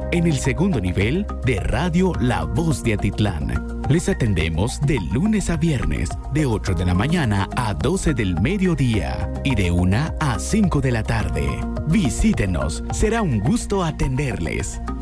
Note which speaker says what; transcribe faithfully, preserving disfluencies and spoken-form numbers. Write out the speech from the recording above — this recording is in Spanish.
Speaker 1: en el segundo nivel de Radio La Voz de Atitlán. Les atendemos de lunes a viernes, de ocho de la mañana a doce del mediodía y de una a cinco de la tarde. Visítenos, será un gusto atenderles.